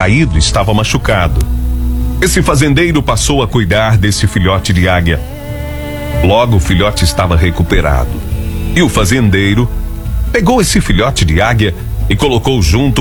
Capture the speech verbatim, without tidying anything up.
caído estava machucado. Esse fazendeiro passou a cuidar desse filhote de águia. Logo o filhote estava recuperado. E o fazendeiro pegou esse filhote de águia e colocou junto